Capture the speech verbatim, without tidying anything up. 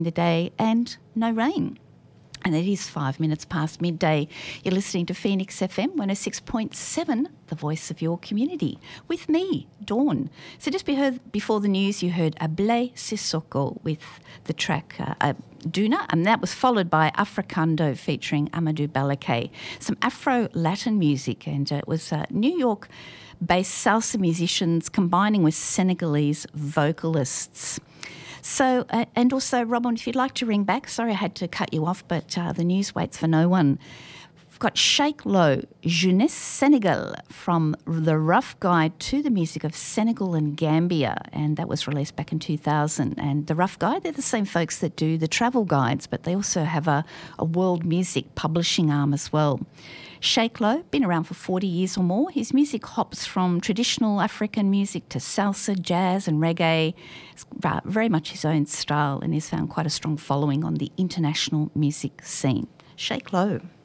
the day and no rain. And it is five minutes past midday. You're listening to Phoenix F M one oh six point seven, the voice of your community, with me, Dawn. So just be heard, before the news, you heard Ablé Sissoko with the track uh, uh, Duna, and that was followed by Africando featuring Amadou Balake, some Afro-Latin music, and uh, it was uh, New York-based salsa musicians combining with Senegalese vocalists. So, uh, and also, Robin, if you'd like to ring back, sorry I had to cut you off, but uh, the news waits for no one. We've got Cheikh Lo, Jeunesse Senegal, from the Rough Guide to the Music of Senegal and Gambia, and that was released back in two thousand. And the Rough Guide, they're the same folks that do the travel guides, but they also have a, a world music publishing arm as well. Cheikh Lo, been around for forty years or more. His music hops from traditional African music to salsa, jazz and reggae. It's very much his own style, and he's found quite a strong following on the international music scene. Cheikh Lo.